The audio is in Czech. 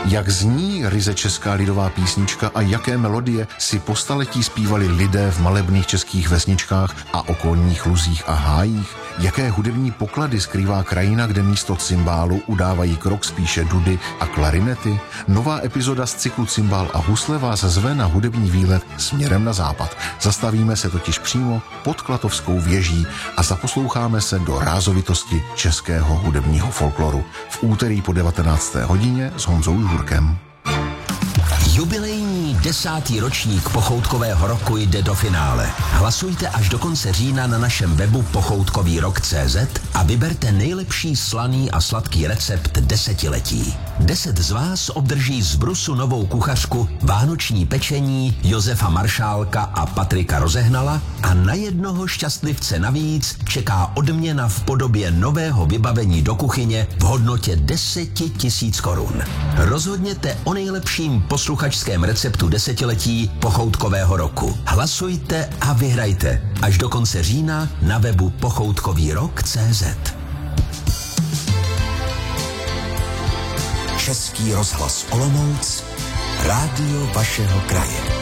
Jak zní ryze česká lidová písnička a jaké melodie si po staletí zpívali lidé v malebných českých vesničkách a okolních luzích a hájích? Jaké hudební poklady skrývá krajina, kde místo cymbálu udávají krok spíše dudy a klarinety? Nová epizoda z cyklu Cymbál a husle vás zve na hudební výlet směrem na západ. Zastavíme se totiž přímo pod Klatovskou věží a zaposloucháme se do rázovitosti českého hudebního folkloru. V úterý po 19. hodině s Honzou Žurkem. Jubilejní 10. ročník Pochoutkového roku jde do finále. Hlasujte až do konce října na našem webu pochoutkovýrok.cz a vyberte nejlepší slaný a sladký recept desetiletí. 10 z vás obdrží z Brusu novou kuchařku, vánoční pečení Josefa Maršálka a Patrika Rozehnala a na jednoho šťastlivce navíc čeká odměna v podobě nového vybavení do kuchyně v hodnotě 10 000 korun. Rozhodněte o nejlepším posluchačském receptu desetiletí Pochoutkového roku. Hlasujte a vyhrajte až do konce října na webu pochoutkovýrok.cz. Český rozhlas Olomouc, rádio vašeho kraje.